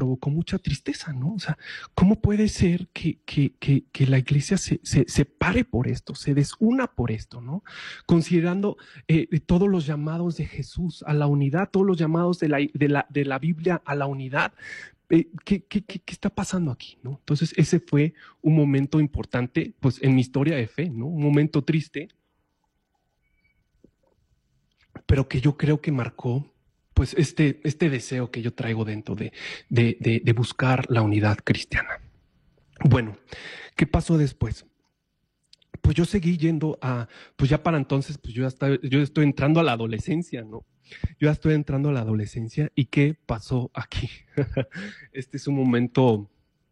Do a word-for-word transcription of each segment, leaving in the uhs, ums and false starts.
provocó mucha tristeza, ¿no? O sea, ¿cómo puede ser que, que, que, que la iglesia se, se, se pare por esto, se desuna por esto, ¿no? Considerando eh, todos los llamados de Jesús a la unidad, todos los llamados de la, de la, de la Biblia a la unidad. Eh, ¿qué, qué, qué, ¿Qué está pasando aquí, no? Entonces, ese fue un momento importante, pues, en mi historia de fe, ¿no? Un momento triste, pero que yo creo que marcó pues este, este deseo que yo traigo dentro de, de, de, de buscar la unidad cristiana. Bueno, ¿qué pasó después? Pues yo seguí yendo a, pues ya para entonces, pues yo ya estaba, yo estoy entrando a la adolescencia, ¿no? Yo ya estoy entrando a la adolescencia. ¿Y qué pasó aquí? Este es un momento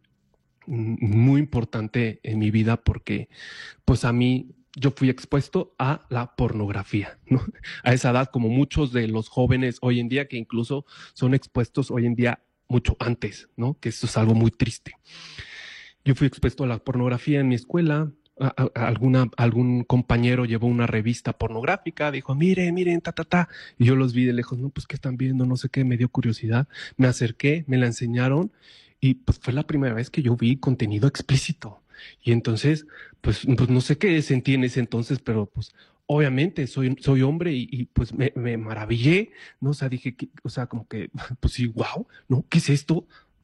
muy importante en mi vida porque, pues a mí, yo fui expuesto a la pornografía, ¿no? A esa edad, como muchos de los jóvenes hoy en día, que incluso son expuestos hoy en día mucho antes, ¿no? Que eso es algo muy triste. Yo fui expuesto a la pornografía en mi escuela. A, a, alguna, algún compañero llevó una revista pornográfica, dijo, miren, miren, ta, ta, ta. Y yo los vi de lejos, no, pues, ¿qué están viendo? No sé qué, me dio curiosidad. Me acerqué, me la enseñaron y pues fue la primera vez que yo vi contenido explícito. Y entonces, pues, pues no sé qué sentí en ese entonces, pero pues obviamente soy, soy hombre y, y pues me, me maravillé, ¿no? O sea, dije, que, o sea, como que, pues sí, wow, ¿no? ¿Qué es esto?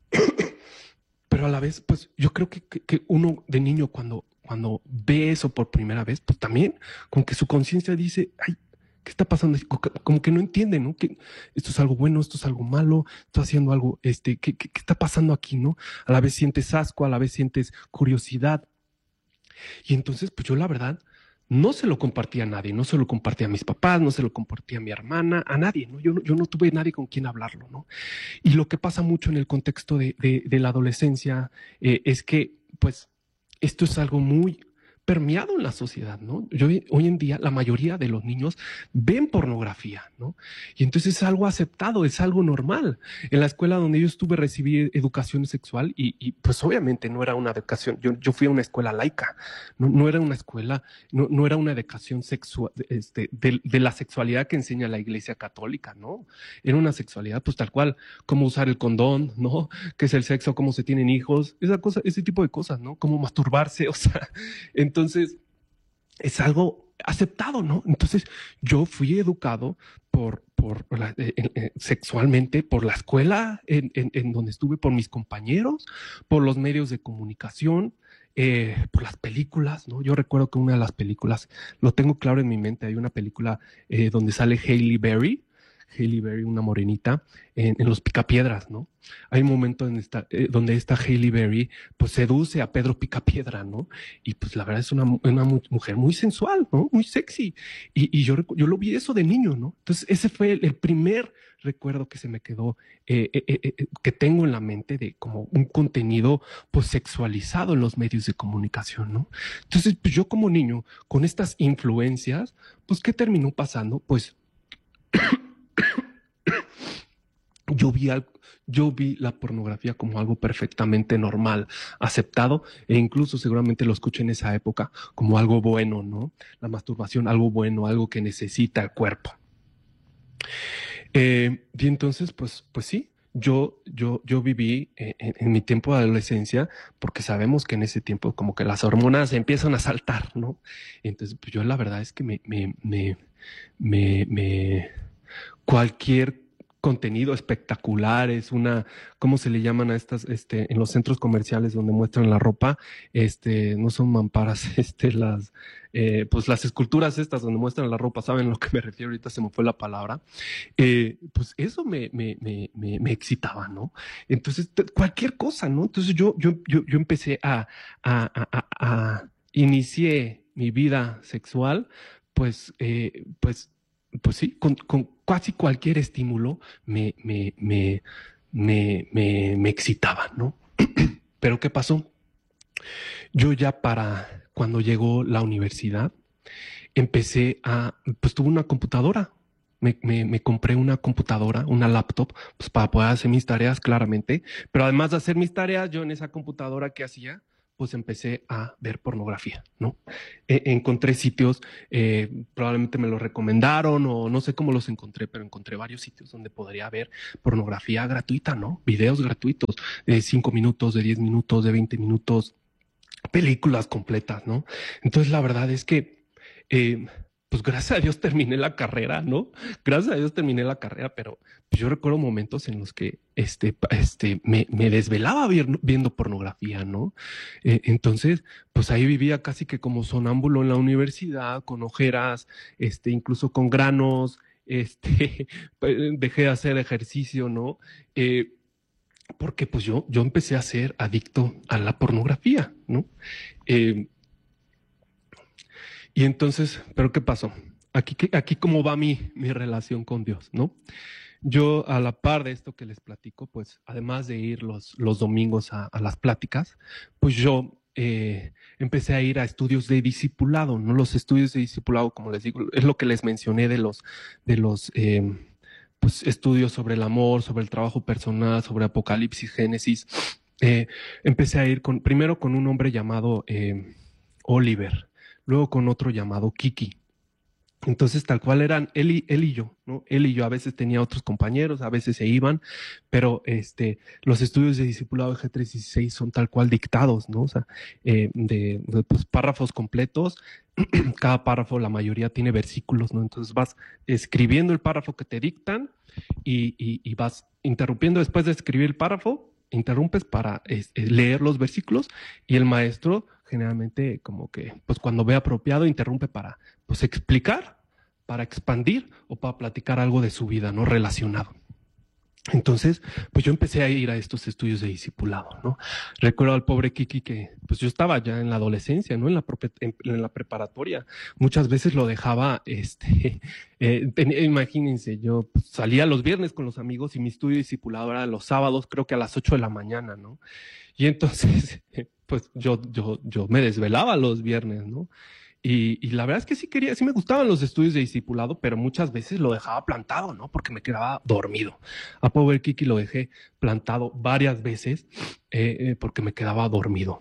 Pero a la vez, pues yo creo que, que, que uno de niño cuando, cuando ve eso por primera vez, pues también como que su conciencia dice, ay, ¿qué está pasando? Como que no entiende, ¿no? Que esto es algo bueno, esto es algo malo, estoy haciendo algo, este, ¿qué, qué, qué está pasando aquí, no? A la vez sientes asco, a la vez sientes curiosidad. Y entonces, pues yo la verdad, no se lo compartía a nadie, no se lo compartía a mis papás, no se lo compartía a mi hermana, a nadie, ¿no? Yo, yo no tuve nadie con quien hablarlo, ¿no? Y lo que pasa mucho en el contexto de, de, de la adolescencia eh, es que, pues, esto es algo muy permeado en la sociedad, ¿no? Yo, hoy en día la mayoría de los niños ven pornografía, ¿no? Y entonces es algo aceptado, es algo normal. En la escuela donde yo estuve recibí educación sexual y, y pues obviamente no era una educación, yo, yo fui a una escuela laica, no, no era una escuela, no, no era una educación sexual, este, de, de la sexualidad que enseña la Iglesia Católica, ¿no? Era una sexualidad pues tal cual, cómo usar el condón, ¿no? ¿Qué es el sexo? ¿Cómo se tienen hijos? Esa cosa, ese tipo de cosas, ¿no? Cómo masturbarse, o sea, entonces es algo aceptado, ¿no? Entonces yo fui educado por, por la, eh, eh, sexualmente por la escuela en, en, en donde estuve, por mis compañeros, por los medios de comunicación, eh, por las películas, ¿no? Yo recuerdo que una de las películas, lo tengo claro en mi mente, hay una película eh, donde sale Halle Berry, Halle Berry, una morenita, en, en Los Picapiedras, ¿no? Hay un momento en esta, eh, donde esta Halle Berry pues seduce a Pedro Picapiedra, ¿no? Y pues la verdad es una, una mujer muy sensual, ¿no? Muy sexy. Y, y yo, yo lo vi eso de niño, ¿no? Entonces ese fue el, el primer recuerdo que se me quedó, eh, eh, eh, que tengo en la mente de como un contenido pues sexualizado en los medios de comunicación, ¿no? Entonces pues yo como niño, con estas influencias, pues ¿qué terminó pasando? Pues Yo vi, al, yo vi la pornografía como algo perfectamente normal, aceptado, e incluso seguramente lo escuché en esa época como algo bueno, ¿no? La masturbación, algo bueno, algo que necesita el cuerpo. Eh, y entonces, pues, pues sí, yo, yo, yo viví en, en mi tiempo de adolescencia, porque sabemos que en ese tiempo como que las hormonas empiezan a saltar, ¿no? Entonces, pues yo la verdad es que me, me, me, me, me cualquier contenido espectacular, es una, ¿cómo se le llaman a estas, este, en los centros comerciales donde muestran la ropa? Este, no son mamparas, este, las, eh, pues las esculturas estas donde muestran la ropa, ¿saben a lo que me refiero? Ahorita se me fue la palabra. Eh, pues eso me, me, me, me, me excitaba, ¿no? Entonces, cualquier cosa, ¿no? Entonces yo, yo, yo, yo empecé a, a, a, a, a inicié mi vida sexual, pues, eh, pues, pues sí, con, con casi cualquier estímulo me, me, me, me, me, me excitaba, ¿no? Pero ¿qué pasó? Yo ya para cuando llegó la universidad, empecé a, pues tuve una computadora, me, me, me compré una computadora, una laptop, pues para poder hacer mis tareas claramente, pero además de hacer mis tareas, yo en esa computadora, ¿qué hacía? pues empecé a ver pornografía, ¿no? E encontré sitios, eh, probablemente me los recomendaron o no sé cómo los encontré, pero encontré varios sitios donde podría ver pornografía gratuita, ¿no? Videos gratuitos de cinco minutos, de diez minutos, de veinte minutos, películas completas, ¿no? Entonces la verdad es que, eh, pues gracias a Dios terminé la carrera, ¿no? Gracias a Dios terminé la carrera, pero pues yo recuerdo momentos en los que este, este, me, me desvelaba viendo, viendo pornografía, ¿no? Eh, entonces, pues ahí vivía casi que como sonámbulo en la universidad, con ojeras, este, incluso con granos, este, dejé de hacer ejercicio, ¿no? Eh, porque pues yo, yo empecé a ser adicto a la pornografía, ¿no? Eh, y entonces, ¿pero qué pasó? Aquí, aquí cómo va mi, mi relación con Dios, ¿no? Yo, a la par de esto que les platico, pues, además de ir los, los domingos a, a las pláticas, pues yo eh, empecé a ir a estudios de discipulado, ¿no? Los estudios de discipulado, como les digo, es lo que les mencioné de los, de los eh, pues, estudios sobre el amor, sobre el trabajo personal, sobre Apocalipsis, Génesis. Eh, empecé a ir con, primero con un hombre llamado eh, Oliver, luego con otro llamado Kiki. Entonces, tal cual eran él y, él y yo, ¿no? Él y yo a veces tenía otros compañeros, a veces se iban, pero este, los estudios de discipulado de G trescientos dieciséis son tal cual dictados, ¿no? O sea, eh, de, de pues, párrafos completos, cada párrafo, la mayoría tiene versículos, ¿no? Entonces vas escribiendo el párrafo que te dictan y, y, y vas interrumpiendo después de escribir el párrafo, interrumpes para es, leer los versículos y el maestro generalmente como que, pues cuando ve apropiado, interrumpe para, pues explicar, para expandir o para platicar algo de su vida, ¿no? Relacionado. Entonces, pues yo empecé a ir a estos estudios de discipulado, ¿no? Recuerdo al pobre Kiki que, pues yo estaba ya en la adolescencia, ¿no? En la, en, en la preparatoria. Muchas veces lo dejaba, este, eh, ten, imagínense, yo pues, salía los viernes con los amigos y mi estudio de discipulado era los sábados, creo que a las ocho de la mañana, ¿no? Y entonces, pues yo, yo, yo me desvelaba los viernes, ¿no? Y, y la verdad es que sí quería, sí me gustaban los estudios de discipulado, pero muchas veces lo dejaba plantado, ¿no? Porque me quedaba dormido. A pobre Kiki lo dejé plantado varias veces eh, eh, porque me quedaba dormido.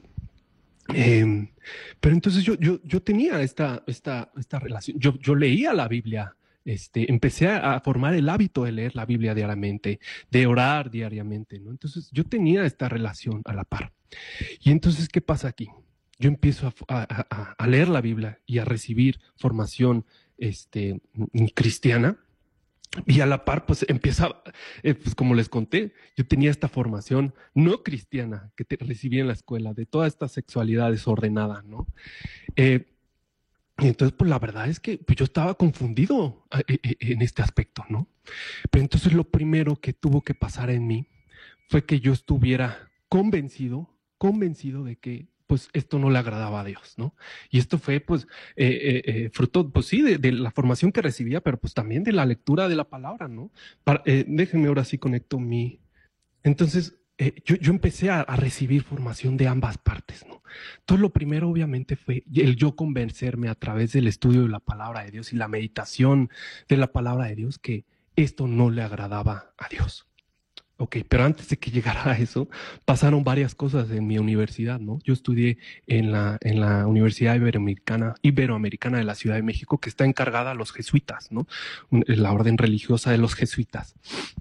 Eh, pero entonces yo, yo, yo tenía esta, esta, esta relación, yo, yo leía la Biblia, este, empecé a, a formar el hábito de leer la Biblia diariamente, de orar diariamente, ¿no? Entonces yo tenía esta relación a la par. Y entonces, ¿qué pasa aquí? Yo empiezo a, a, a leer la Biblia y a recibir formación este, cristiana. Y a la par, pues empieza, eh, pues como les conté, yo tenía esta formación no cristiana que te recibí en la escuela, de toda esta sexualidad desordenada, ¿no? Eh, y entonces, pues la verdad es que pues, yo estaba confundido eh, eh, en este aspecto, ¿no? Pero entonces lo primero que tuvo que pasar en mí fue que yo estuviera convencido, convencido de que pues esto no le agradaba a Dios, ¿no? Y esto fue pues eh, eh, eh, fruto, pues sí, de, de la formación que recibía, pero pues también de la lectura de la palabra, ¿no? Para, eh, déjenme ahora sí conecto mi... Entonces, eh, yo, yo empecé a, a recibir formación de ambas partes, ¿no? Entonces, lo primero obviamente fue el yo convencerme a través del estudio de la palabra de Dios y la meditación de la palabra de Dios que esto no le agradaba a Dios. Ok, pero antes de que llegara a eso, pasaron varias cosas en mi universidad, ¿no? Yo estudié en la, en la Universidad Iberoamericana, Iberoamericana de la Ciudad de México, que está encargada a los jesuitas, ¿no? La orden religiosa de los jesuitas.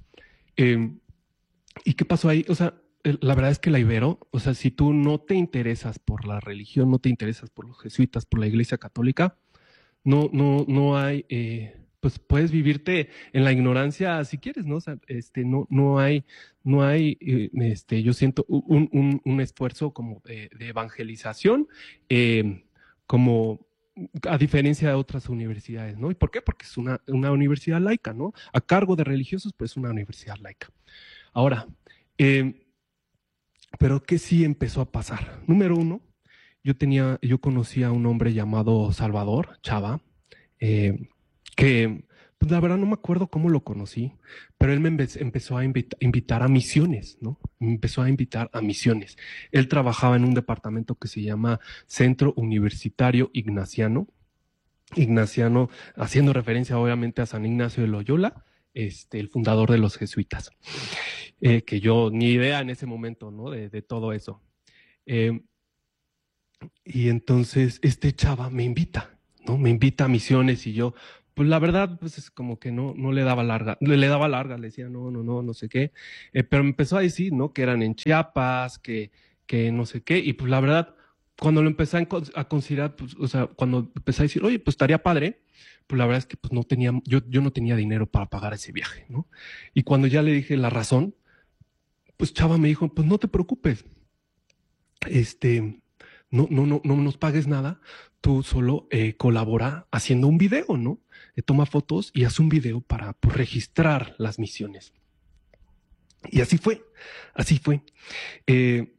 Eh, ¿Y qué pasó ahí? O sea, la verdad es que la Ibero, o sea, si tú no te interesas por la religión, no te interesas por los jesuitas, por la Iglesia Católica, no, no, no hay... Eh, pues puedes vivirte en la ignorancia si quieres, ¿no? O sea, este, no, no hay, no hay, eh, este, yo siento un, un, un esfuerzo como de, de evangelización, eh, como a diferencia de otras universidades, ¿no? ¿Y por qué? Porque es una, una universidad laica, ¿no? A cargo de religiosos, pues es una universidad laica. Ahora, eh, pero ¿qué sí empezó a pasar? Número uno, yo tenía, yo conocí a un hombre llamado Salvador Chava, eh, que pues la verdad no me acuerdo cómo lo conocí, pero él me empezó a invita invitar a misiones, ¿no? Me empezó a invitar a misiones. Él trabajaba en un departamento que se llama Centro Universitario Ignaciano, Ignaciano, haciendo referencia obviamente a San Ignacio de Loyola, este, el fundador de los jesuitas, eh, que yo ni idea en ese momento, ¿no? De, de todo eso. Eh, Y entonces este chava me invita, ¿no? Me invita a misiones y yo, pues la verdad, pues es como que no, no le daba larga, le, le daba larga, le decía no, no, no, no sé qué. Eh, pero me empezó a decir, ¿no? Que eran en Chiapas, que, que no sé qué. Y pues la verdad, cuando lo empecé a, cons- a considerar, pues, o sea, cuando empecé a decir, oye, pues estaría padre, pues la verdad es que pues no tenía, yo, yo no tenía dinero para pagar ese viaje, ¿no? Y cuando ya le dije la razón, pues chava me dijo, pues no te preocupes, este, no, no, no, no nos pagues nada, tú solo eh, colabora haciendo un video, ¿no? Eh, toma fotos y haz un video para pues, registrar las misiones. Y así fue, así fue. Eh,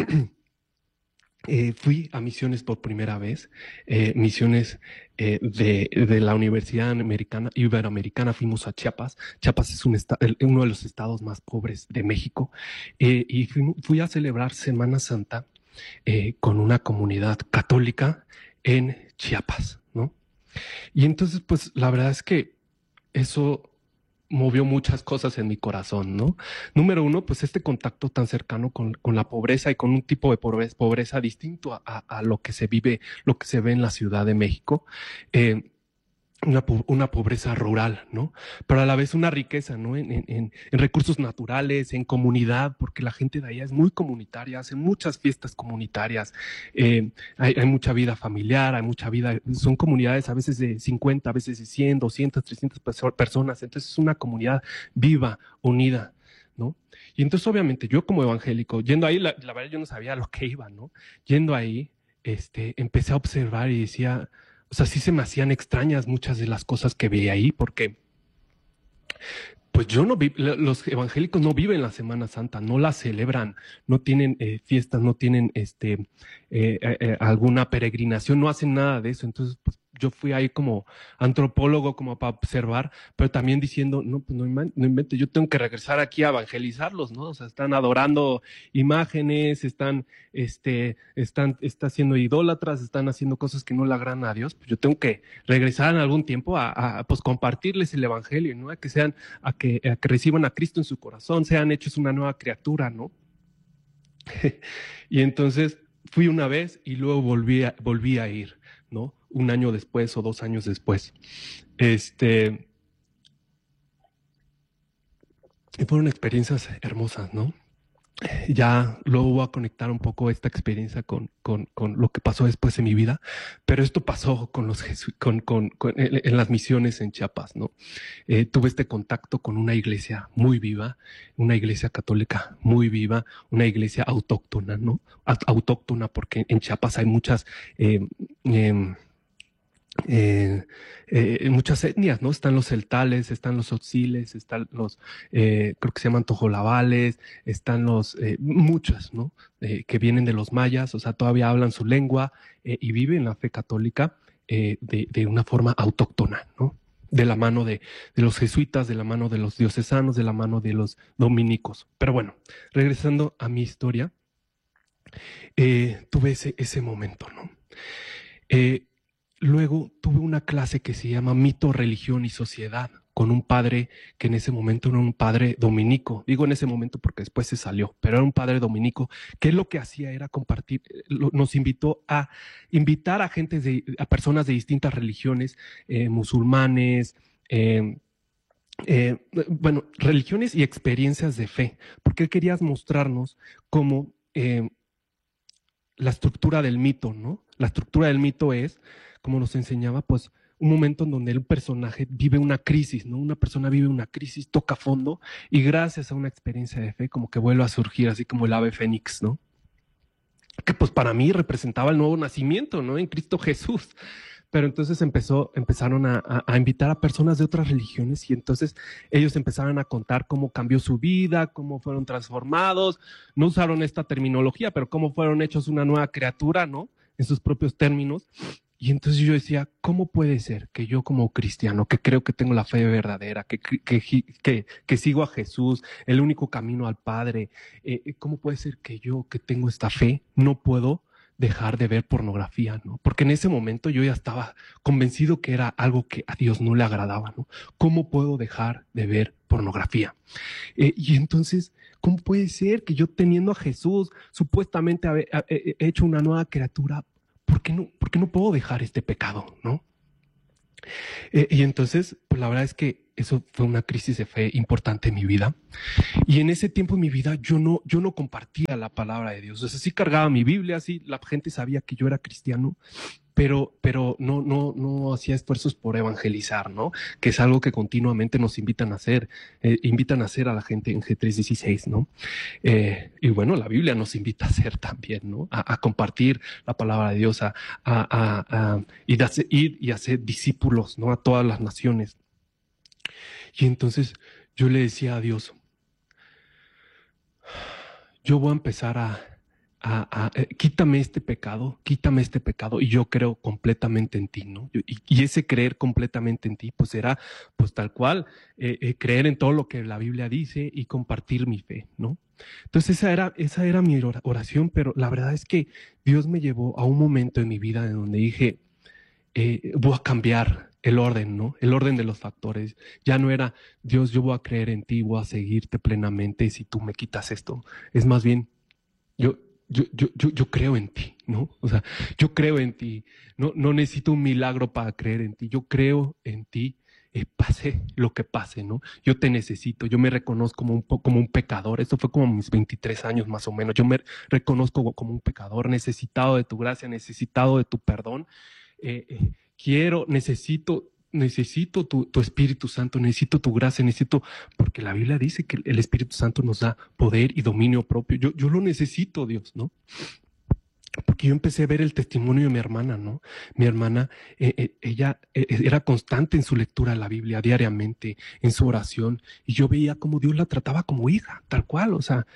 eh, fui a misiones por primera vez, eh, misiones eh, de, de, la Universidad Americana, Iberoamericana, fuimos a Chiapas. Chiapas es un esta, el, uno de los estados más pobres de México, eh, y fui, fui a celebrar Semana Santa eh, con una comunidad católica en Chiapas, ¿no? Y entonces, pues la verdad es que eso movió muchas cosas en mi corazón, ¿no? Número uno, pues este contacto tan cercano con, con la pobreza y con un tipo de pobreza, pobreza distinto a, a, a, lo que se vive, lo que se ve en la Ciudad de México. Eh, una, una, pobreza rural, ¿no? Pero a la vez una riqueza, ¿no? En, en, en, recursos naturales, en comunidad, porque la gente de allá es muy comunitaria, hace muchas fiestas comunitarias, eh, hay, hay, mucha vida familiar, hay mucha vida, son comunidades a veces de cincuenta, a veces de cien, doscientas, trescientas personas, entonces es una comunidad viva, unida, ¿no? Y entonces obviamente yo como evangélico, yendo ahí, la, la verdad yo no sabía a lo que iba, ¿no? Yendo ahí, este, empecé a observar y decía, o sea, sí se me hacían extrañas muchas de las cosas que veía ahí, porque pues yo no vi, los evangélicos no viven la Semana Santa, no la celebran, no tienen eh, fiestas, no tienen este eh, eh, alguna peregrinación, no hacen nada de eso. Entonces, pues yo fui ahí como antropólogo, como para observar, pero también diciendo, no, pues no, no invente, yo tengo que regresar aquí a evangelizarlos, ¿no? O sea, están adorando imágenes, están, este, están, están siendo idólatras, están haciendo cosas que no le agradan a Dios, pues yo tengo que regresar en algún tiempo a, a pues compartirles el evangelio, ¿no? A que sean, a que, a que reciban a Cristo en su corazón, sean hechos una nueva criatura, ¿no? Y entonces fui una vez y luego volví a, volví a ir, ¿no? Un año después o dos años después. Este, y fueron experiencias hermosas, ¿no? Ya luego voy a conectar un poco esta experiencia con, con, con lo que pasó después en mi vida, pero esto pasó con los con, con, con en, en las misiones en Chiapas, ¿no? Eh, tuve este contacto con una iglesia muy viva, una iglesia católica muy viva, una iglesia autóctona, ¿no? Autóctona, porque en Chiapas hay muchas eh, eh, Eh, eh, muchas etnias, ¿no? Están los celtales, están los otziles, están los, eh, creo que se llaman tojolabales, están los, eh, muchas, ¿no? Eh, que vienen de los mayas, o sea, todavía hablan su lengua eh, y viven la fe católica eh, de, de una forma autóctona, ¿no? De la mano de, de los jesuitas, de la mano de los diocesanos, de la mano de los dominicos. Pero bueno, regresando a mi historia, eh, tuve ese, ese momento, ¿no? Eh, Luego tuve una clase que se llama Mito, Religión y Sociedad, con un padre que en ese momento era un padre dominico. Digo en ese momento porque después se salió, pero era un padre dominico que lo que hacía era compartir, nos invitó a invitar a gente, de, a personas de distintas religiones, eh, musulmanes, eh, eh, bueno, religiones y experiencias de fe, porque él quería mostrarnos cómo eh, la estructura del mito, ¿no? La estructura del mito es, como nos enseñaba, pues un momento en donde el personaje vive una crisis, ¿no? Una persona vive una crisis, toca fondo y gracias a una experiencia de fe como que vuelve a surgir, así como el ave fénix, ¿no? Que pues para mí representaba el nuevo nacimiento, ¿no? En Cristo Jesús. Pero entonces empezó, empezaron a, a, a invitar a personas de otras religiones y entonces ellos empezaron a contar cómo cambió su vida, cómo fueron transformados. No usaron esta terminología, pero cómo fueron hechos una nueva criatura, ¿no? En sus propios términos. Y entonces yo decía, ¿cómo puede ser que yo como cristiano, que creo que tengo la fe verdadera, que, que, que, que sigo a Jesús, el único camino al Padre, eh, ¿cómo puede ser que yo que tengo esta fe no puedo dejar de ver pornografía, ¿no? Porque en ese momento yo ya estaba convencido que era algo que a Dios no le agradaba, ¿no? ¿Cómo puedo dejar de ver pornografía? Eh, y entonces, ¿cómo puede ser que yo teniendo a Jesús, supuestamente he hecho una nueva criatura, ¿por qué no, por qué no puedo dejar este pecado, no? Eh, y entonces, pues la verdad es que eso fue una crisis de fe importante en mi vida. Y en ese tiempo en mi vida yo no, yo no compartía la palabra de Dios. O sea, sí cargaba mi Biblia, sí, la gente sabía que yo era cristiano, pero, pero no, no, no hacía esfuerzos por evangelizar, ¿no? Que es algo que continuamente nos invitan a hacer, eh, invitan a hacer a la gente en G tres dieciséis, ¿no? Eh, y bueno, la Biblia nos invita a hacer también, ¿no? A, a compartir la palabra de Dios, a, a, a, a ir, a hacer, ir y hacer discípulos, ¿no? A todas las naciones. Y entonces yo le decía a Dios, yo voy a empezar a, a, a eh, quítame este pecado, quítame este pecado, y yo creo completamente en ti, ¿no? Y, y ese creer completamente en ti, pues será, pues tal cual, eh, eh, creer en todo lo que la Biblia dice y compartir mi fe, ¿no? Entonces esa era, esa era mi oración, pero la verdad es que Dios me llevó a un momento en mi vida en donde dije, eh, voy a cambiar el orden, ¿no? El orden de los factores. Ya no era, Dios, yo voy a creer en ti, voy a seguirte plenamente si tú me quitas esto. Es más bien, yo, yo, yo, yo, yo creo en ti, ¿no? O sea, yo creo en ti. No, no necesito un milagro para creer en ti. Yo creo en ti. Eh, pase lo que pase, ¿no? Yo te necesito, yo me reconozco como un, como un pecador. Esto fue como mis veintitrés años más o menos. Yo me reconozco como un pecador, necesitado de tu gracia, necesitado de tu perdón. Eh, eh, quiero, necesito, necesito tu, tu Espíritu Santo, necesito tu gracia, necesito, porque la Biblia dice que el Espíritu Santo nos da poder y dominio propio. Yo, yo lo necesito, Dios, ¿no? Porque yo empecé a ver el testimonio de mi hermana, ¿no? Mi hermana, eh, eh, ella eh, era constante en su lectura de la Biblia diariamente, en su oración, y yo veía cómo Dios la trataba como hija, tal cual, o sea,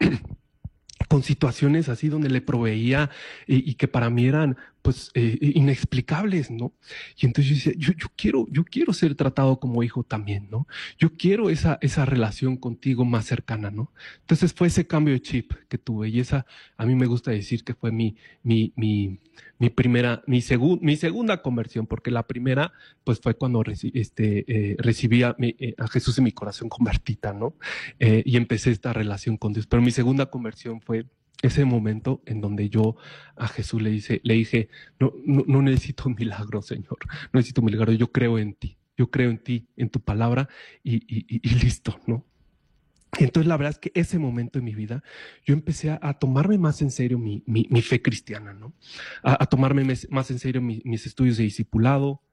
con situaciones así donde le proveía y, y que para mí eran pues eh, inexplicables, ¿no? Y entonces yo decía, yo, yo quiero, yo quiero ser tratado como hijo también, ¿no? Yo quiero esa, esa relación contigo más cercana, ¿no? Entonces fue ese cambio de chip que tuve, y esa, a mí me gusta decir que fue mi, mi, mi, mi primera, mi, segun, mi segunda conversión, porque la primera, pues fue cuando reci, este, eh, recibí a, mi, eh, a Jesús en mi corazón convertida, ¿no? Eh, y empecé esta relación con Dios. Pero mi segunda conversión fue ese momento en donde yo a Jesús le, dice, le dije, no, no, no necesito un milagro, Señor, no necesito un milagro, yo creo en ti, yo creo en ti, en tu palabra, y, y, y listo, ¿no? Y entonces la verdad es que ese momento en mi vida, yo empecé a, a tomarme más en serio mi, mi, mi fe cristiana, ¿no? A, a tomarme mes, más en serio mi, mis estudios de discipulado,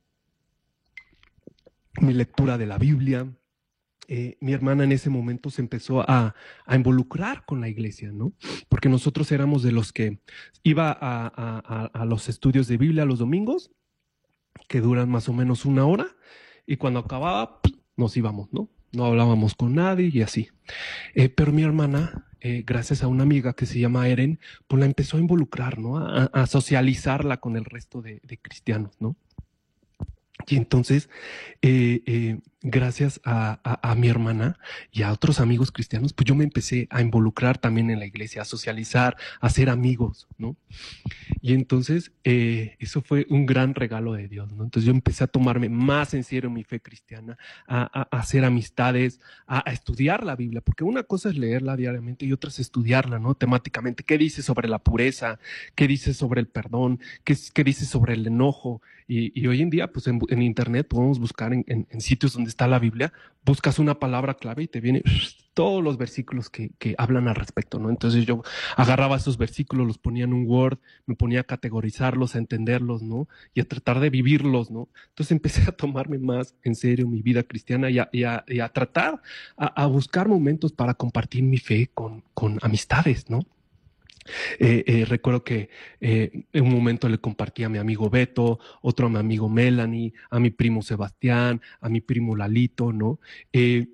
mi lectura de la Biblia. Eh, mi hermana en ese momento se empezó a, a involucrar con la iglesia, ¿no? Porque nosotros éramos de los que iba a, a, a los estudios de Biblia los domingos, que duran más o menos una hora, y cuando acababa, nos íbamos, ¿no? No hablábamos con nadie y así. Eh, pero mi hermana, eh, gracias a una amiga que se llama Eren, pues la empezó a involucrar, ¿no? A, a socializarla con el resto de, de cristianos, ¿no? Y entonces, eh, eh, gracias a, a, a mi hermana y a otros amigos cristianos, pues yo me empecé a involucrar también en la iglesia, a socializar, a ser amigos, ¿no? Y entonces, eh, eso fue un gran regalo de Dios, ¿no? Entonces yo empecé a tomarme más en serio mi fe cristiana, a, a, a hacer amistades, a, a estudiar la Biblia, porque una cosa es leerla diariamente y otra es estudiarla, ¿no? Temáticamente. ¿Qué dice sobre la pureza? ¿Qué dice sobre el perdón? ¿Qué, qué dice sobre el enojo? Y, y hoy en día, pues en, en internet podemos buscar en, en, en sitios donde está la Biblia, buscas una palabra clave y te viene todos los versículos que, que hablan al respecto, ¿no? Entonces yo agarraba esos versículos, los ponía en un Word, me ponía a categorizarlos, a entenderlos, ¿no? Y a tratar de vivirlos, ¿no? Entonces empecé a tomarme más en serio mi vida cristiana y a, y a, y a tratar, a, a buscar momentos para compartir mi fe con, con amistades, ¿no? Eh, eh, recuerdo que eh, en un momento le compartí a mi amigo Beto, otro a mi amigo Melanie, a mi primo Sebastián, a mi primo Lalito, ¿no? Eh,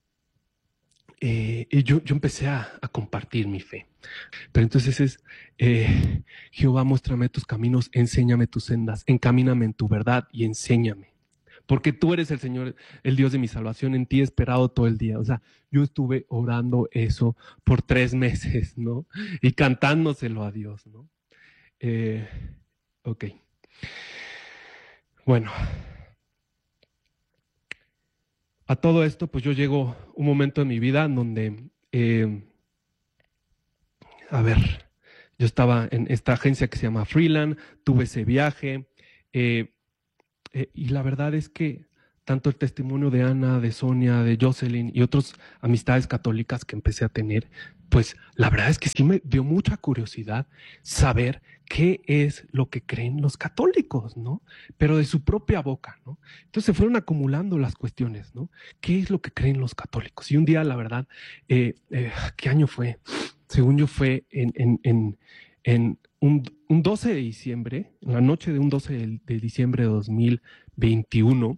eh, y yo, yo empecé a, a compartir mi fe. Pero entonces es, eh, Jehová, muéstrame tus caminos, enséñame tus sendas, encamíname en tu verdad y enséñame. Porque tú eres el Señor, el Dios de mi salvación, en ti he esperado todo el día. O sea, yo estuve orando eso por tres meses, ¿no? Y cantándoselo a Dios, ¿no? Eh, ok. Bueno, a todo esto, pues yo llego un momento en mi vida en donde, eh, a ver, yo estaba en esta agencia que se llama Freeland, tuve ese viaje, eh, eh, y la verdad es que tanto el testimonio de Ana, de Sonia, de Jocelyn y otras amistades católicas que empecé a tener, pues la verdad es que sí me dio mucha curiosidad saber qué es lo que creen los católicos, ¿no? Pero de su propia boca, ¿no? Entonces se fueron acumulando las cuestiones, ¿no? ¿Qué es lo que creen los católicos? Y un día, la verdad, eh, eh, ¿qué año fue? Según yo fue en, en, en, en un, un doce de diciembre, en la noche de un doce de, de diciembre de dos mil veintiuno,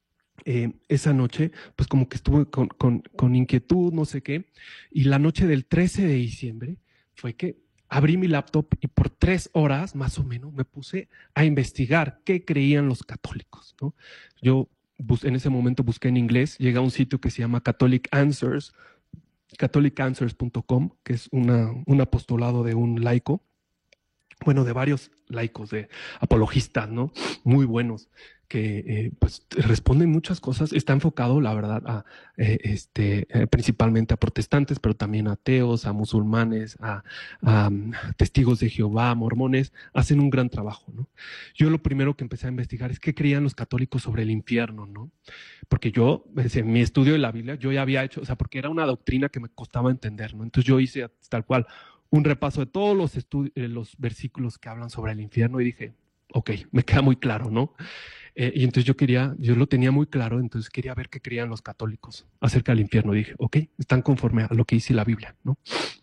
eh, esa noche, pues como que estuve con, con, con inquietud, no sé qué, y la noche del trece de diciembre fue que abrí mi laptop y por tres horas más o menos me puse a investigar qué creían los católicos, ¿no? Yo bus en ese momento busqué en inglés, llegué a un sitio que se llama Catholic Answers, catholic answers punto com, que es una, un apostolado de un laico, bueno, de varios laicos, de apologistas, ¿no? Muy buenos, que eh, pues responden muchas cosas. Está enfocado, la verdad, a eh, este, eh, principalmente a protestantes, pero también a ateos, a musulmanes, a, a um, testigos de Jehová, mormones. Hacen un gran trabajo, ¿no? Yo lo primero que empecé a investigar es qué creían los católicos sobre el infierno, ¿no? Porque yo, en mi estudio de la Biblia, yo ya había hecho, o sea, porque era una doctrina que me costaba entender, ¿no? Entonces yo hice tal cual un repaso de todos los, eh, los versículos que hablan sobre el infierno y dije, ok, me queda muy claro, ¿no? Eh, y entonces yo quería, yo lo tenía muy claro, entonces quería ver qué creían los católicos acerca del infierno. Y dije, ok, están conforme a lo que dice la Biblia, ¿no?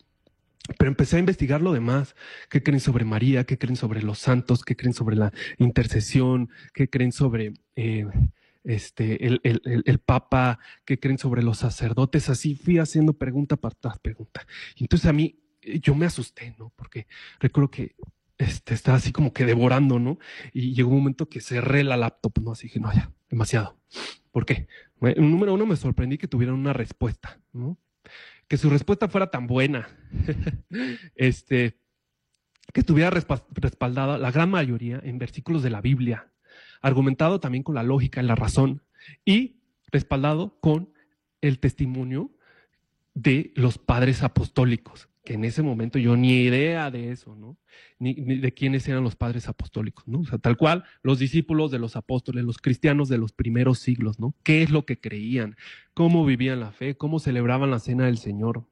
Pero empecé a investigar lo demás, qué creen sobre María, qué creen sobre los santos, qué creen sobre la intercesión, qué creen sobre eh, este, el, el, el, el Papa, qué creen sobre los sacerdotes. Así fui haciendo pregunta para tras pregunta. Y entonces a mí, yo me asusté, ¿no? Porque recuerdo que este, estaba así como que devorando, ¿no? Y llegó un momento que cerré la laptop, ¿no? Así dije, no, ya, demasiado. ¿Por qué? Bueno, número uno, me sorprendí que tuvieran una respuesta, ¿no? Que su respuesta fuera tan buena, este, que estuviera respaldada la gran mayoría en versículos de la Biblia, argumentado también con la lógica y la razón, y respaldado con el testimonio de los padres apostólicos, que en ese momento yo ni idea de eso, ¿no? Ni, ni de quiénes eran los padres apostólicos, ¿no? O sea, tal cual, los discípulos de los apóstoles, los cristianos de los primeros siglos, ¿no? ¿Qué es lo que creían? ¿Cómo vivían la fe? ¿Cómo celebraban la cena del Señor?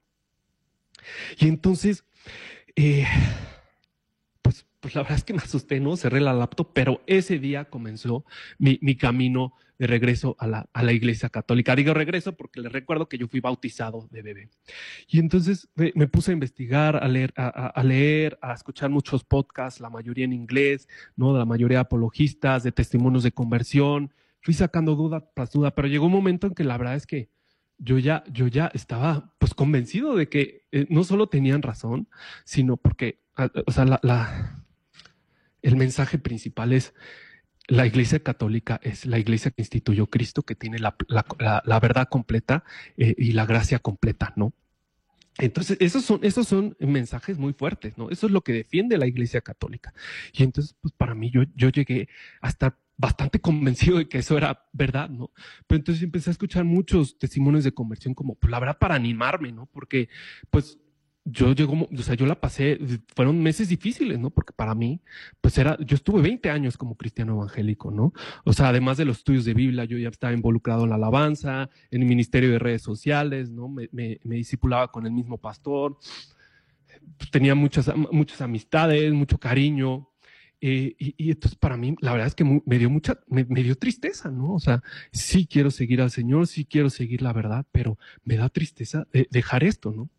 Y entonces, eh, pues, pues la verdad es que me asusté, ¿no? Cerré la laptop, pero ese día comenzó mi, mi camino de regreso a la, a la iglesia católica. Digo regreso porque les recuerdo que yo fui bautizado de bebé. Y entonces me, me puse a investigar, a leer, a, a leer, a escuchar muchos podcasts, la mayoría en inglés, ¿no? La mayoría de apologistas, de testimonios de conversión. Fui sacando duda tras duda, pero llegó un momento en que la verdad es que yo ya, yo ya estaba pues convencido de que eh, no solo tenían razón, sino porque, o sea, la, la, el mensaje principal es: la Iglesia Católica es la iglesia que instituyó Cristo, que tiene la, la, la, la verdad completa eh, y la gracia completa, ¿no? Entonces, esos son, esos son mensajes muy fuertes, ¿no? Eso es lo que defiende la Iglesia Católica. Y entonces, pues para mí, yo, yo llegué a estar bastante convencido de que eso era verdad, ¿no? Pero entonces empecé a escuchar muchos testimonios de conversión como, pues la verdad, para animarme, ¿no? Porque, pues, yo llegó, o sea, yo la pasé, fueron meses difíciles, ¿no? Porque para mí, pues era, yo estuve veinte años como cristiano evangélico, ¿no? O sea, además de los estudios de Biblia, yo ya estaba involucrado en la alabanza, en el ministerio de redes sociales, ¿no? Me, me, me discipulaba con el mismo pastor, pues tenía muchas, muchas amistades, mucho cariño. Eh, y, y entonces para mí, la verdad es que me dio mucha, me, me dio tristeza, ¿no? O sea, sí quiero seguir al Señor, sí quiero seguir la verdad, pero me da tristeza de dejar esto, ¿no?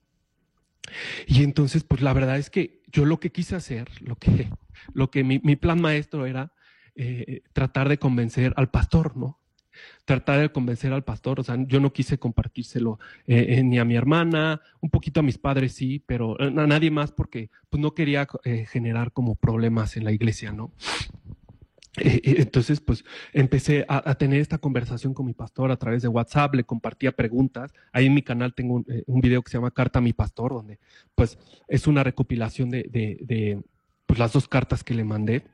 Y entonces, pues la verdad es que yo lo que quise hacer, lo que, lo que mi, mi plan maestro era eh, tratar de convencer al pastor, ¿no? Tratar de convencer al pastor, o sea, yo no quise compartírselo eh, eh, ni a mi hermana, un poquito a mis padres sí, pero a nadie más porque pues no quería eh, generar como problemas en la iglesia, ¿no? Eh, entonces, pues empecé a, a tener esta conversación con mi pastor a través de WhatsApp, le compartía preguntas. Ahí en mi canal tengo un, eh, un video que se llama Carta a mi pastor, donde pues es una recopilación de, de, de pues las dos cartas que le mandé.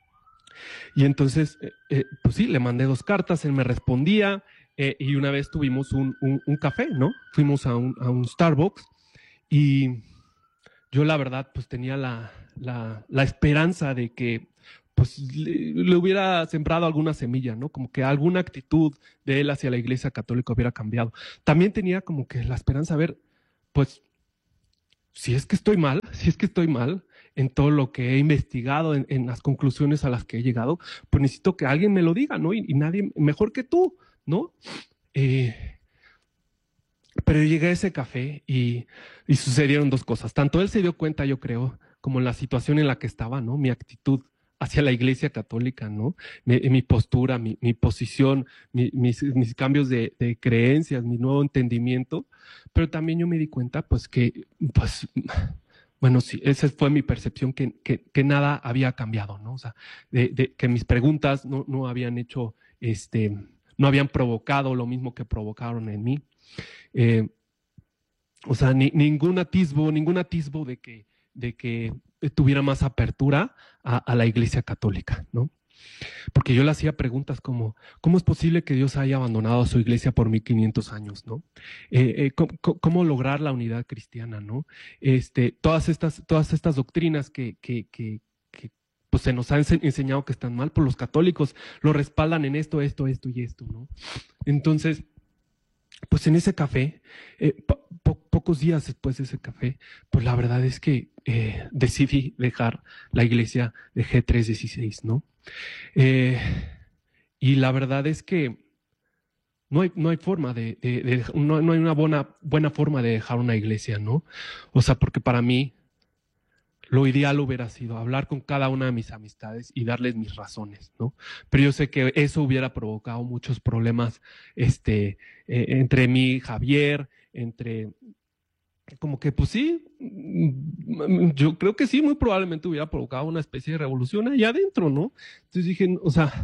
Y entonces, eh, eh, pues sí, le mandé dos cartas, él me respondía, eh, y una vez tuvimos un, un, un café, ¿no? Fuimos a un, a un Starbucks y yo la verdad pues tenía la, la, la esperanza de que pues le, le, hubiera sembrado alguna semilla, ¿no? Como que alguna actitud de él hacia la Iglesia Católica hubiera cambiado. También tenía como que la esperanza de ver, pues, si es que estoy mal, si es que estoy mal en todo lo que he investigado, en, en las conclusiones a las que he llegado, pues necesito que alguien me lo diga, ¿no? Y, y nadie mejor que tú, ¿no? Eh, pero llegué a ese café y, y sucedieron dos cosas. Tanto él se dio cuenta, yo creo, como la situación en la que estaba, ¿no? Mi actitud hacia la Iglesia Católica, ¿no? Mi, mi postura, mi, mi posición, mi, mis, mis cambios de, de creencias, mi nuevo entendimiento. Pero también yo me di cuenta, pues, que, pues, bueno, sí, esa fue mi percepción, que, que, que nada había cambiado, ¿no? O sea, de, de, que mis preguntas no, no habían hecho, este, no habían provocado lo mismo que provocaron en mí. Eh, o sea, ni, ningún atisbo, ningún atisbo de que, de que tuviera más apertura a, a la Iglesia Católica, ¿no? Porque yo le hacía preguntas como, ¿cómo es posible que Dios haya abandonado a su iglesia por mil quinientos años, ¿no? Eh, eh, ¿cómo, ¿Cómo lograr la unidad cristiana, ¿no? Este, todas estas, todas estas doctrinas que, que, que, que pues se nos han enseñado que están mal, por los católicos lo respaldan en esto, esto, esto y esto, ¿no? Entonces, pues en ese café, eh, po po pocos días después de ese café, pues la verdad es que eh, decidí dejar la iglesia de G trescientos dieciséis, ¿no? Eh, y la verdad es que no hay, no hay forma de, de, de no, no hay una buena, buena forma de dejar una iglesia, ¿no? O sea, porque para mí lo ideal hubiera sido hablar con cada una de mis amistades y darles mis razones, ¿no? Pero yo sé que eso hubiera provocado muchos problemas este, eh, entre mí y Javier, entre... Como que, pues sí, yo creo que sí, muy probablemente hubiera provocado una especie de revolución allá adentro, ¿no? Entonces dije, o sea,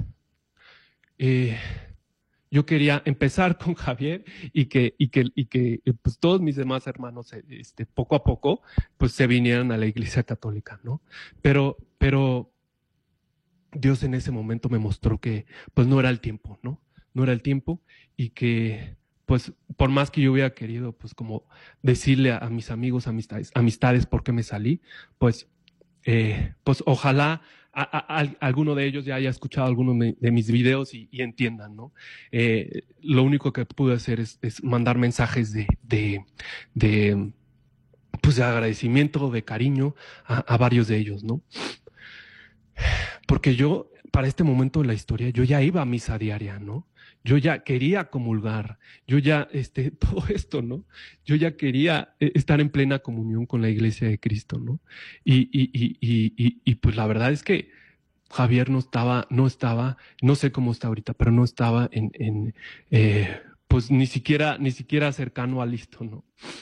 eh, yo quería empezar con Javier y que, y que, y que pues todos mis demás hermanos, este, poco a poco, pues se vinieran a la Iglesia Católica, ¿no? Pero, pero Dios en ese momento me mostró que, pues no era el tiempo, ¿no? No era el tiempo y que, pues, por más que yo hubiera querido, pues, como decirle a, a mis amigos, amistades, amistades por qué me salí, pues, eh, pues, ojalá a, a, a, alguno de ellos ya haya escuchado alguno de, de mis videos y, y entiendan, ¿no? Eh, lo único que pude hacer es, es mandar mensajes de, de, de, pues, de agradecimiento, de cariño a, a varios de ellos, ¿no? Porque yo, para este momento de la historia, yo ya iba a misa diaria, ¿no? Yo ya quería comulgar, yo ya, este, todo esto, ¿no? Yo ya quería estar en plena comunión con la Iglesia de Cristo, ¿no? Y, y, y, y, y, y pues la verdad es que Javier no estaba, no estaba, no sé cómo está ahorita, pero no estaba en, en eh, pues ni siquiera, ni siquiera cercano a listo, ¿no?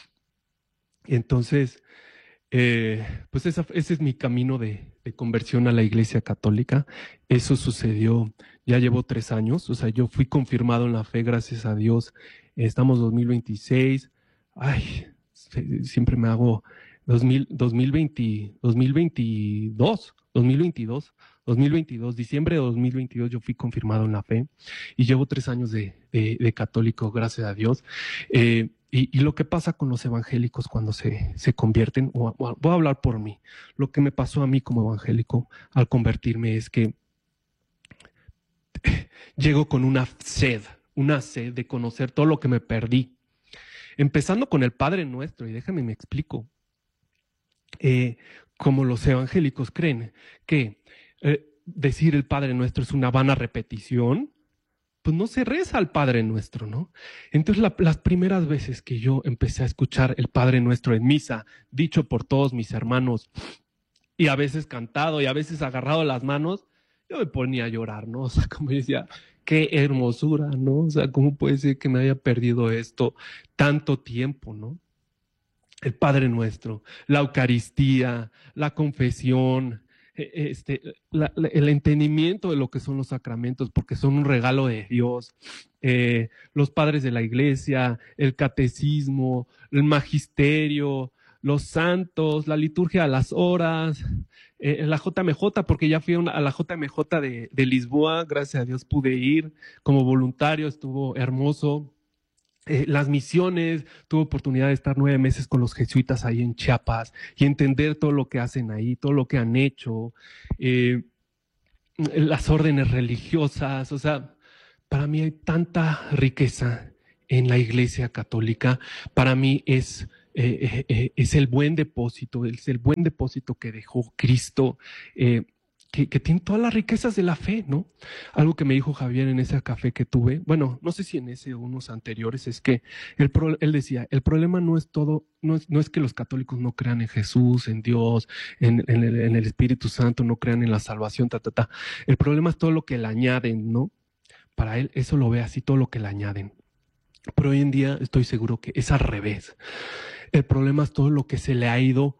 Entonces, eh, pues esa, ese es mi camino de, de conversión a la Iglesia Católica. Eso sucedió, ya llevo tres años, o sea, yo fui confirmado en la fe, gracias a Dios. Estamos dos mil veintiséis, ay, siempre me hago dos mil, dos mil veinte, dos mil veintidós, dos mil veintidós, dos mil veintidós, diciembre de dos mil veintidós yo fui confirmado en la fe y llevo tres años de, de, de católico, gracias a Dios. Eh, Y, y lo que pasa con los evangélicos cuando se, se convierten, o, o, voy a hablar por mí, lo que me pasó a mí como evangélico al convertirme es que llego con una sed, una sed de conocer todo lo que me perdí. Empezando con el Padre Nuestro, y déjame me explico, eh, como los evangélicos creen que eh, decir el Padre Nuestro es una vana repetición, pues no se reza al Padre Nuestro, ¿no? Entonces la, las primeras veces que yo empecé a escuchar el Padre Nuestro en misa, dicho por todos mis hermanos, y a veces cantado, y a veces agarrado las manos, yo me ponía a llorar, ¿no? O sea, como decía, qué hermosura, ¿no? O sea, ¿cómo puede ser que me haya perdido esto tanto tiempo, ¿no? El Padre Nuestro, la Eucaristía, la confesión, Este, la, la, el entendimiento de lo que son los sacramentos, porque son un regalo de Dios, eh, los padres de la iglesia, el catecismo, el magisterio, los santos, la liturgia a las horas, eh, la J M J, porque ya fui a, una, a la J M J de, de Lisboa, gracias a Dios pude ir como voluntario, estuvo hermoso. Eh, las misiones, tuve oportunidad de estar nueve meses con los jesuitas ahí en Chiapas y entender todo lo que hacen ahí, todo lo que han hecho, eh, las órdenes religiosas, o sea, para mí hay tanta riqueza en la Iglesia Católica, para mí es, eh, eh, es el buen depósito, es el buen depósito que dejó Cristo, eh, Que, que tiene todas las riquezas de la fe, ¿no? Algo que me dijo Javier en ese café que tuve, bueno, no sé si en ese o unos anteriores, es que el pro, él decía, el problema no es todo, no es, no es que los católicos no crean en Jesús, en Dios, en, en, el, en el Espíritu Santo, no crean en la salvación, ta, ta, ta. El problema es todo lo que le añaden, ¿no? Para él eso lo ve así, todo lo que le añaden. Pero hoy en día estoy seguro que es al revés. El problema es todo lo que se le ha ido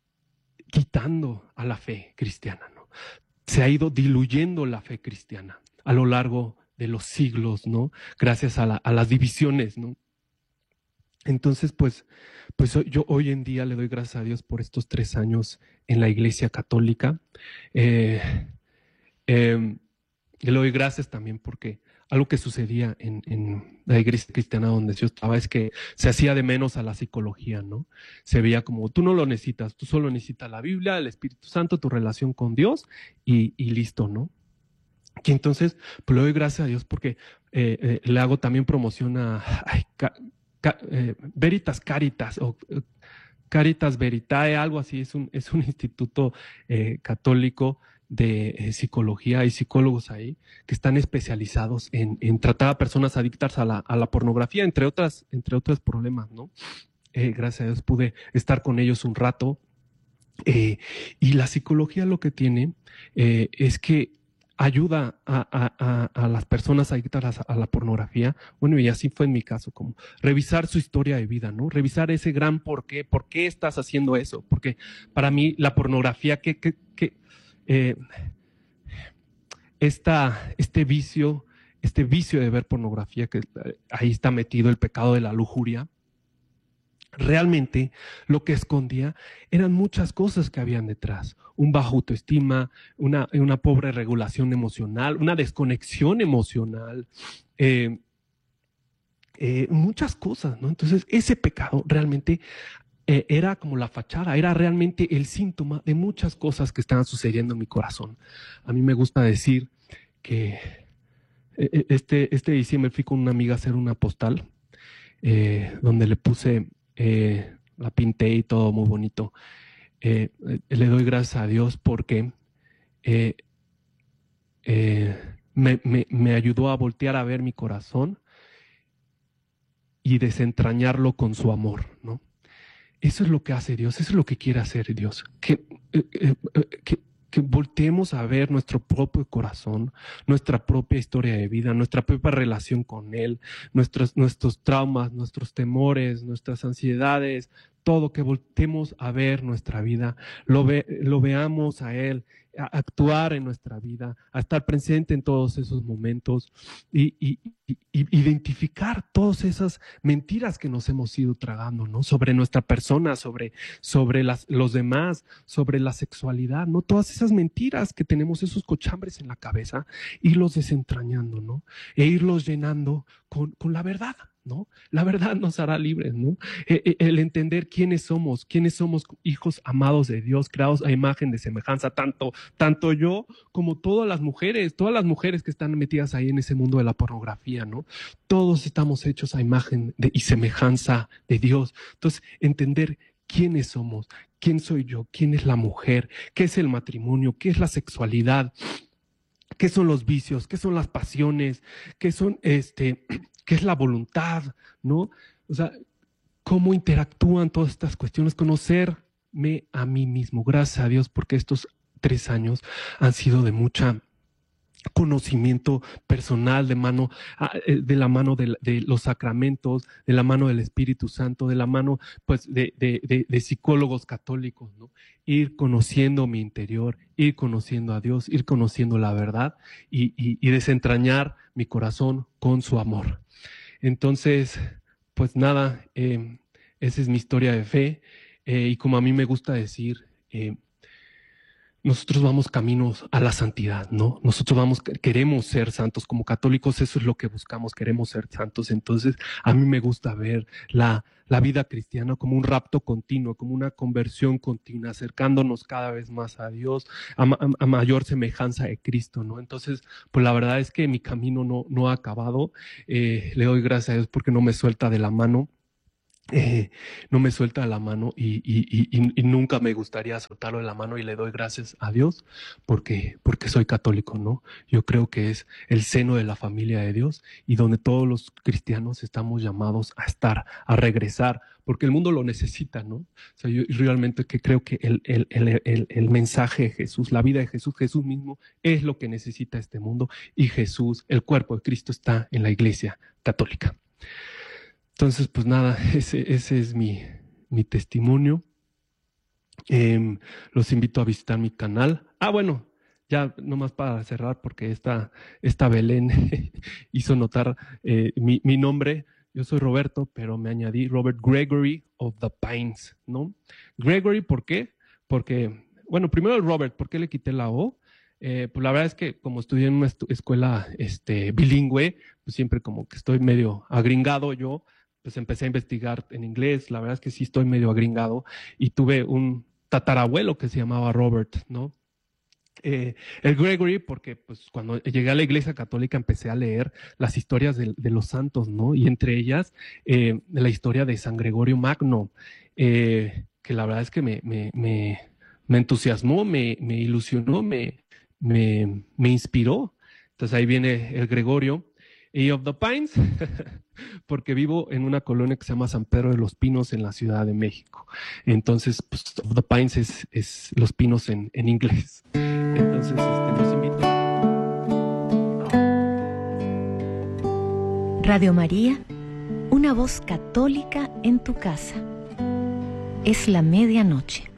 quitando a la fe cristiana, ¿no? Se ha ido diluyendo la fe cristiana a lo largo de los siglos, ¿no? Gracias a, la, a las divisiones, ¿no? Entonces, pues, pues yo hoy en día le doy gracias a Dios por estos tres años en la Iglesia Católica. Eh, eh, le doy gracias también porque algo que sucedía en, en la iglesia cristiana donde yo estaba es que se hacía de menos a la psicología, ¿no? Se veía como, tú no lo necesitas, tú solo necesitas la Biblia, el Espíritu Santo, tu relación con Dios y, y listo, ¿no? Y entonces, pues le doy gracias a Dios porque eh, eh, le hago también promoción a ay, ca, ca, eh, Veritas Caritas o eh, Caritas Veritae, algo así, es un, es un instituto eh, católico de eh, psicología. Hay psicólogos ahí que están especializados en, en tratar a personas adictas a la, a la pornografía, entre otras, entre otros problemas, ¿no? Eh, gracias a Dios pude estar con ellos un rato. Eh, y la psicología lo que tiene eh, es que ayuda a, a, a, a las personas adictas a, a la pornografía, bueno, y así fue en mi caso, como revisar su historia de vida, ¿no? Revisar ese gran por qué, por qué estás haciendo eso, porque para mí la pornografía, que, que, que eh, esta, este vicio, este vicio de ver pornografía, que ahí está metido el pecado de la lujuria, realmente lo que escondía eran muchas cosas que habían detrás. Un bajo autoestima, una, una pobre regulación emocional, una desconexión emocional, eh, eh, muchas cosas, ¿no? Entonces, ese pecado realmente eh, era como la fachada, era realmente el síntoma de muchas cosas que estaban sucediendo en mi corazón. A mí me gusta decir que este, este diciembre fui con una amiga a hacer una postal eh, donde le puse... Eh, la pinté y todo muy bonito. Eh, le doy gracias a Dios porque eh, eh, me, me, me ayudó a voltear a ver mi corazón y desentrañarlo con su amor, ¿no? Eso es lo que hace Dios, eso es lo que quiere hacer Dios, que, eh, eh, que, que volteemos a ver nuestro propio corazón, nuestra propia historia de vida, nuestra propia relación con Él, nuestros, nuestros traumas, nuestros temores, nuestras ansiedades, todo, que volteemos a ver nuestra vida, lo, ve, lo veamos a Él, a actuar en nuestra vida, a estar presente en todos esos momentos y, y, y, y identificar todas esas mentiras que nos hemos ido tragando, ¿no? Sobre nuestra persona, sobre, sobre las, los demás, sobre la sexualidad, ¿no? Todas esas mentiras que tenemos, esos cochambres en la cabeza, irlos desentrañando, ¿no? E irlos llenando con, con la verdad, ¿no? La verdad nos hará libres, ¿no? El entender quiénes somos, quiénes somos hijos amados de Dios, creados a imagen de semejanza, tanto, tanto yo como todas las mujeres, todas las mujeres que están metidas ahí en ese mundo de la pornografía, ¿no? Todos estamos hechos a imagen de, y semejanza de Dios. Entonces, entender quiénes somos, quién soy yo, quién es la mujer, qué es el matrimonio, qué es la sexualidad, qué son los vicios, qué son las pasiones, qué son este... qué es la voluntad, ¿no? O sea, cómo interactúan todas estas cuestiones, conocerme a mí mismo. Gracias a Dios porque estos tres años han sido de mucha conocimiento personal, de mano, de la mano de, de los sacramentos, de la mano del Espíritu Santo, de la mano pues de, de, de, de psicólogos católicos, ¿no? Ir conociendo mi interior, ir conociendo a Dios, ir conociendo la verdad y, y, y desentrañar mi corazón con su amor. Entonces, pues nada, eh, esa es mi historia de fe. Eh, y como a mí me gusta decir, eh, nosotros vamos caminos a la santidad, ¿no? Nosotros vamos, queremos ser santos. Como católicos eso es lo que buscamos, queremos ser santos. Entonces a mí me gusta ver la, la vida cristiana como un rapto continuo, como una conversión continua, acercándonos cada vez más a Dios, a, a, a mayor semejanza de Cristo, ¿no? Entonces, pues la verdad es que mi camino no, no ha acabado. Eh, le doy gracias a Dios porque no me suelta de la mano. Eh, no me suelta la mano y, y, y, y nunca me gustaría soltarlo de la mano, y le doy gracias a Dios porque, porque soy católico, ¿no? Yo creo que es el seno de la familia de Dios y donde todos los cristianos estamos llamados a estar, a regresar, porque el mundo lo necesita, ¿no? O sea, yo realmente que creo que el, el, el, el, el mensaje de Jesús, la vida de Jesús, Jesús mismo es lo que necesita este mundo, y Jesús, el cuerpo de Cristo, está en la Iglesia Católica. Entonces, pues nada, ese, ese es mi, mi testimonio. Eh, los invito a visitar mi canal. Ah, bueno, ya nomás para cerrar, porque esta, esta Belén hizo notar eh, mi, mi nombre. Yo soy Roberto, pero me añadí Robert Gregory of the Pines, ¿no? Gregory, ¿por qué? Porque, bueno, primero el Robert, ¿por qué le quité la O? Eh, pues la verdad es que como estudié en una escuela este, bilingüe, pues siempre como que estoy medio agringado yo. Pues empecé a investigar en inglés. La verdad es que sí estoy medio agringado, y tuve un tatarabuelo que se llamaba Robert, ¿no? Eh, el Gregory, porque pues cuando llegué a la Iglesia Católica empecé a leer las historias de, de los santos, ¿no? Y entre ellas eh, la historia de San Gregorio Magno, eh, que la verdad es que me, me, me, me entusiasmó, me, me ilusionó, me, me, me inspiró. Entonces ahí viene el Gregorio. Y of the Pines, porque vivo en una colonia que se llama San Pedro de los Pinos en la Ciudad de México. Entonces, pues, of the Pines es, es los pinos en, en inglés. Entonces, este, los invito. Radio María, una voz católica en tu casa. Es la medianoche.